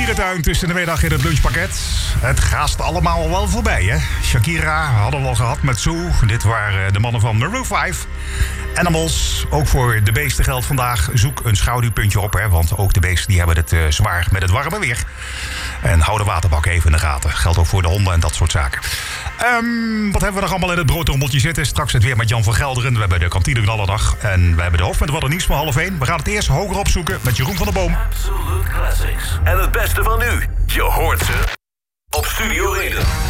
dierentuin tussen de middag in het lunchpakket. Het gaast allemaal wel voorbij, hè? Shakira hadden we al gehad met Sue. Dit waren de mannen van Maroon 5. Animals, ook voor de beesten geldt vandaag. Zoek een schaduwpuntje op, hè? Want ook de beesten die hebben het zwaar met het warme weer. En hou de waterbak even in de gaten. Geldt ook voor de honden en dat soort zaken. Wat hebben we nog allemaal in het broodrommeltje zitten? Straks het weer met Jan van Gelderen. We hebben de kantine knallendag. En we hebben de hoofdpunten van het nieuws van 12:30. We gaan het eerst hoger opzoeken met Jeroen van der Boom. Absolute classics. En het beste van nu. Je hoort ze op Studio Reden.